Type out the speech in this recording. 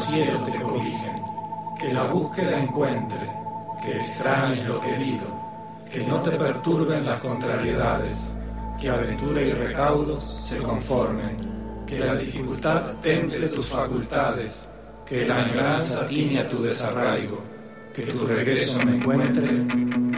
cielos te cobijen, que la búsqueda encuentre, que extrañes lo querido, que no te perturben las contrariedades, que aventura y recaudos se conformen, que la dificultad temple tus facultades, que la añoranza tiña tu desarraigo, que tu regreso me encuentre